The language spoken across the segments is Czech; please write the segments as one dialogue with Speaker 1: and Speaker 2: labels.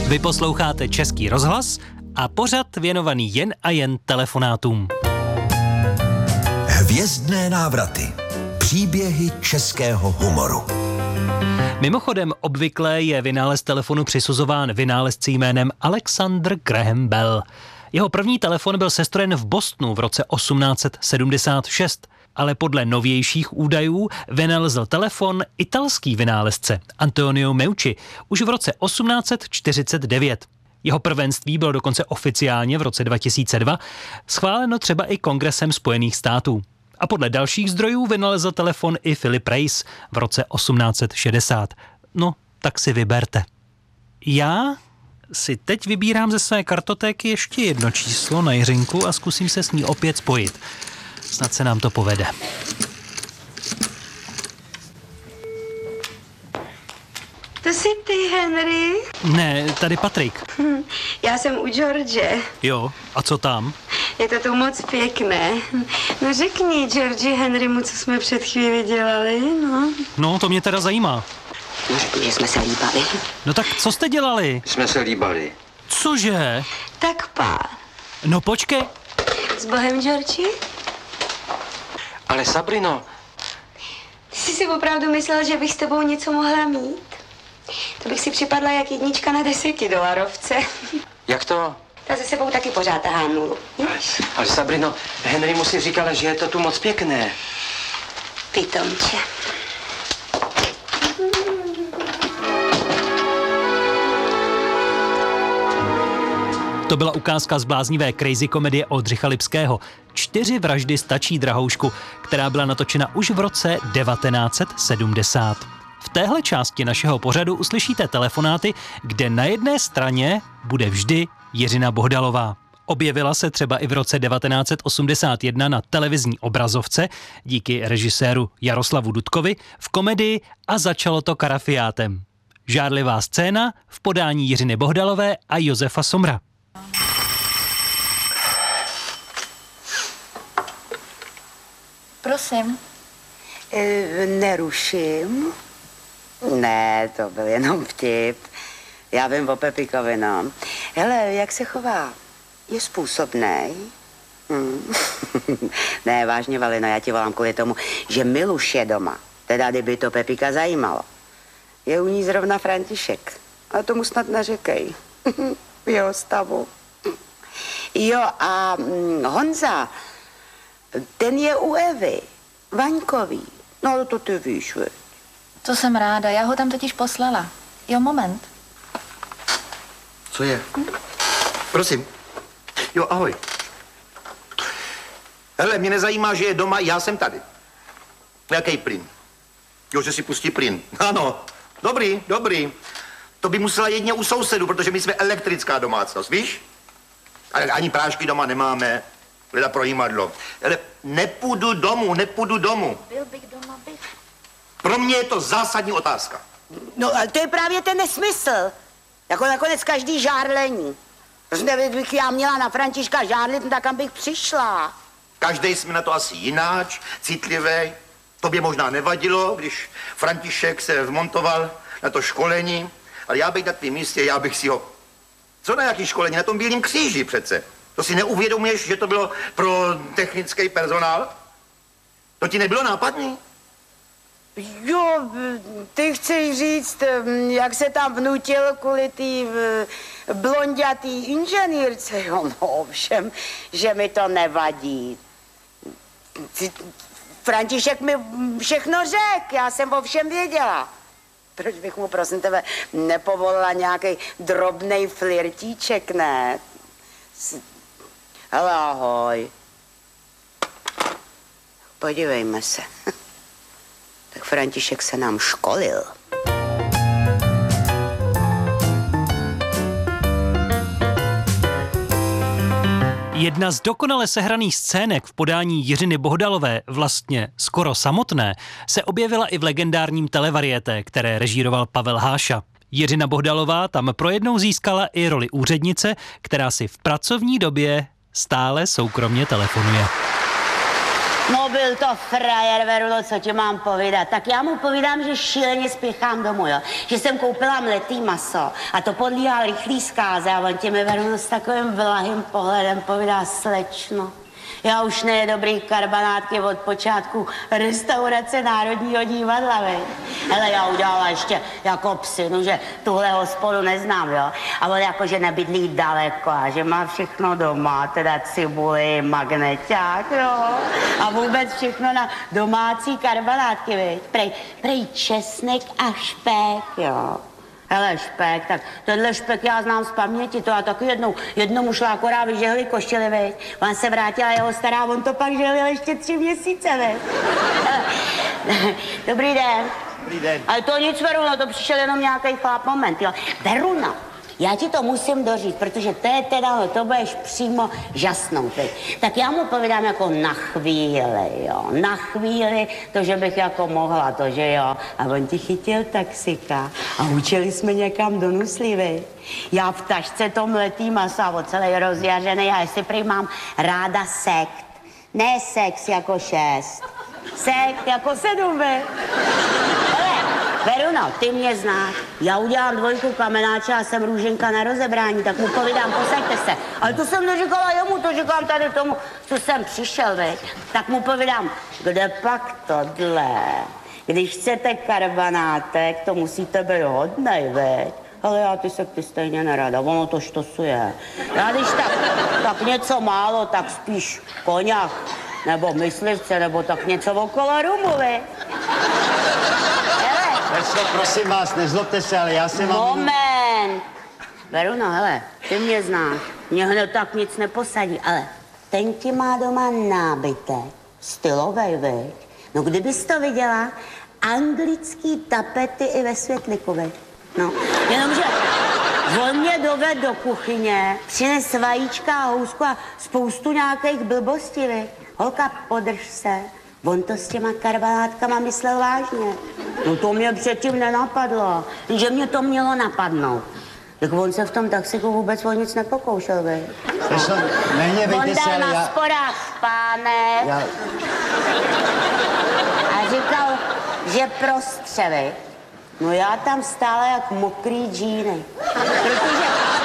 Speaker 1: Vy posloucháte Český rozhlas a pořad věnovaný jen a jen telefonátům.
Speaker 2: Hvězdné návraty. Příběhy českého humoru.
Speaker 1: Mimochodem, obvykle je vynález telefonu přisuzován vynálezci jménem Alexander Graham Bell. Jeho první telefon byl sestrojen v Bostonu v roce 1876, ale podle novějších údajů vynalezl telefon italský vynálezce Antonio Meucci už v roce 1849. Jeho prvenství bylo dokonce oficiálně v roce 2002 schváleno třeba i Kongresem Spojených států. A podle dalších zdrojů vynalezl telefon i Philip Reis v roce 1860. No, tak si vyberte. Já si teď vybírám ze své kartotéky ještě jedno číslo na Jiřinku a zkusím se s ní opět spojit. Snad se nám to povede.
Speaker 3: To jsi ty, Henry?
Speaker 1: Ne, tady Patrik.
Speaker 3: Já jsem u George.
Speaker 1: Jo, a co tam?
Speaker 3: Je to tu moc pěkné. No řekni Georgi Henrymu, co jsme před chvíli dělali, no.
Speaker 1: No, to mě teda zajímá.
Speaker 3: No řekni, že jsme se líbali.
Speaker 1: No tak co jste dělali?
Speaker 4: Jsme se líbali.
Speaker 1: Cože?
Speaker 3: Tak pár.
Speaker 1: No počkej.
Speaker 3: S Bohem, Georgi?
Speaker 4: Ale Sabrino,
Speaker 3: Ty jsi si opravdu myslel, že bych s tebou něco mohla mít? To bych si připadla jak jednička na $10.
Speaker 4: jak to?
Speaker 3: Ta ze sebou taky pořád tahá nulu.
Speaker 4: Ale Sabrino, Henry mu si říkala, že je to tu moc pěkné.
Speaker 3: Pitomče.
Speaker 1: To byla ukázka z bláznivé crazy komedie Oldřicha Lipského 4 vraždy stačí, drahoušku, která byla natočena už v roce 1970. V téhle části našeho pořadu uslyšíte telefonáty, kde na jedné straně bude vždy Jiřina Bohdalová. Objevila se třeba i v roce 1981 na televizní obrazovce díky režiséru Jaroslavu Dudkovi v komedii A začalo to karafiátem. Žárlivá scéna v podání Jiřiny Bohdalové a Josefa Somra.
Speaker 5: Prosím.
Speaker 6: Neruším. Ne, to byl jenom vtip. Já vím o Pepikovi, no. Hele, jak se chová? Je způsobnej? Ne, vážně, Valino, já ti volám kvůli tomu, že Miluš je doma. Teda, kdyby to Pepika zajímalo. Je u ní zrovna František. A tomu snad neřekej. V jeho stavu. Jo, a Honza, ten je u Evy. Vaňkový. No, ale to ty víš, veď.
Speaker 5: To jsem ráda, já ho tam totiž poslala. Jo, moment.
Speaker 7: Co je? Prosím. Jo, ahoj. Hele, mě nezajímá, že je doma, já jsem tady. Jaký plyn? Jo, že si pustí plyn. Ano, dobrý. To by musela jedině u sousedů, protože my jsme elektrická domácnost, víš? Ale ani prášky doma nemáme. Leda pro jímadlo. Ale nepůjdu domů.
Speaker 5: Byl bych doma, bych.
Speaker 7: Pro mě je to zásadní otázka.
Speaker 6: No, ale to je právě ten nesmysl. Jako nakonec každý žárlení. Kdybych já měla na Františka žárlit, no tak kam bych přišla.
Speaker 7: Každý jsme na to asi jináč, citlivý. Tobě možná nevadilo, když František se vmontoval na to školení, ale já bych na tvým místě, já bych si ho... Co na jaký školení? Na tom Bílém kříži přece. To si neuvědomuješ, že to bylo pro technický personál? To ti nebylo nápadný?
Speaker 6: Jo, ty chceš říct, jak se tam vnutil kvůli tý blondětý inženýrce. Jo, no ovšem, že mi to nevadí. František mi všechno řekl, já jsem o všem věděla. Proč bych mu, prosím tebe, nepovolila nějaký drobnej flirtíček, ne? Hele, ahoj. Podívejme se. Tak František se nám školil.
Speaker 1: Jedna z dokonale sehraných scének v podání Jiřiny Bohdalové, vlastně skoro samotné, se objevila i v legendárním televariété, které režíroval Pavel Háša. Jiřina Bohdalová tam pro jednou získala i roli úřednice, která si v pracovní době stále soukromně telefonuje.
Speaker 6: No byl to frajer, Verulo, co ti mám povídat. Tak já mu povídám, že šíleně spěchám domů, jo. Že jsem koupila mletý maso a to podlíhá rychlý zkáze a on ti mi, Verulo, s takovým vlahým pohledem povídá: slečno, já už ne dobrý karbanátky od počátku restaurace Národního divadla, veď. Hele, já udělala ještě jako psinu, že tuhle hospodu neznám, jo. A on jako, že nebydlí daleko a že má všechno doma, teda cibuli, magneťák, jo. A vůbec všechno na domácí karbanátky, veď. Prej česnek a špek, jo. Hele, špek, tak tenhle špek já znám z paměti, to já taky jednou šla akorát vyžehli koštěli, veď. On se vrátila jeho stará, on to pak žehlil ještě 3 měsíce, veď. Dobrý den.
Speaker 7: Dobrý den.
Speaker 6: Ale to nic, Veruno, to přišel jenom nějaký chlap, moment, jo. Veruno, já ti to musím doříct, protože to je teda, to budeš přímo žasnout, veď. Tak já mu povídám jako na chvíli, jo. Na chvíli, to, že bych jako mohla, to, že jo. A on ti chytil taxika a učili jsme někam do Nuslí, veď. Já v tašce to mletý masa, celý rozjařený, a jestli prý mám ráda sekt. Ne sex jako 6. Sekt jako 7, veď. Veruno, ty mě znáš. Já udělám 2 kamenáče a jsem růženka na rozebrání, tak mu povídám, posaďte se. Ale to jsem neříkala jemu, to říkám tady tomu, co jsem přišel, veď. Tak mu povídám, kde pak tohle? Když chcete karbanátek, to musíte být hodnej, veď. Ale já ty sekty stejně nerada, ono to štosuje. Já když tak něco málo, tak spíš koňach, nebo myslivce, nebo tak něco okolo rumu, veď.
Speaker 8: Veslo, prosím vás, nezlobte se, ale já jsem vám...
Speaker 6: Moment! Veruno, hele, ty mě znáš. Mě hned tak nic neposadí, ale ten ti má doma nábytek. Stylovej, veď. No kdybys to viděla, anglický tapety i ve světliku, veď. No, jenomže on mě doved do kuchyně, přines vajíčka a housku a spoustu nějakých blbostí, veď. Holka, podrž se. On to s těma karbanátkama myslel vážně. No to mě předtím nenapadlo, že mě to mělo napadnout. Tak on se v tom taxiku vůbec o nic nepokoušel, veď.
Speaker 8: Nehněvejte se,
Speaker 6: on dal
Speaker 8: ale
Speaker 6: na sporách spánek a říkal, že prostřeli. No já tam stála jak mokrý džíny. Protože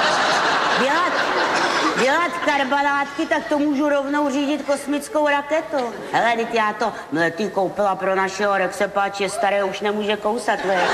Speaker 6: dělat karbanátky, tak to můžu rovnou řídit kosmickou raketu. Hele, teď já to mletý koupila pro našeho Rexepáče, starý už nemůže kousat, veď.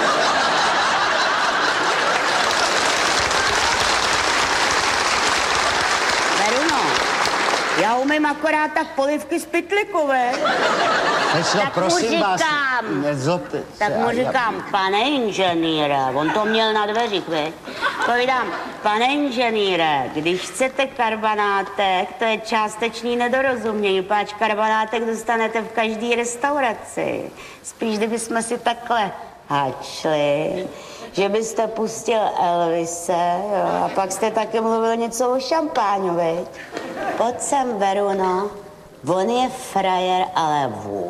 Speaker 6: Veruno, já umím akorát tak polivky z pytliku, veď.
Speaker 8: Veslo,
Speaker 6: Tak mu
Speaker 8: prosím vás,
Speaker 6: říkám,
Speaker 8: nezlobte se.
Speaker 6: tak mu říkám, pane inženýre, on to měl na dveřích, veď. Povídám, pane inženýre, když chcete karbanátek, to je částečný nedorozumění, páč karbanátek dostanete v každé restauraci. Spíš, kdybychom si takhle hačli, že byste pustil Elvise, jo, a pak jste taky mluvil něco o šampáňu, veď. Pojď sem, Veruno, on je frajer, ale vůl.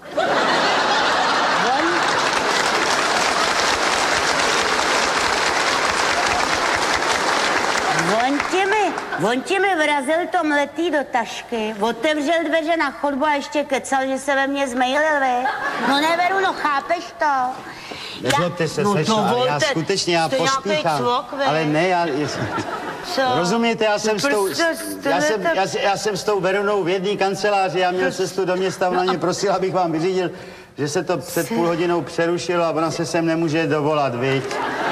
Speaker 6: On ti mi vrazil to mletý do tašky, otevřel dveře na chodbu a ještě kecal, že se ve mně zmejlil, veď. No ne, Veruno, chápeš to?
Speaker 8: Nezlobte se, slečno, ale já skutečně, já pospíchám. Ale ne, rozumíte, já jsem s tou Verunou v jedné kanceláři, já měl cestu do města, ona mě prosila, abych vám vyřídil, že se to před půl hodinou přerušilo a ona se sem nemůže dovolat, viď?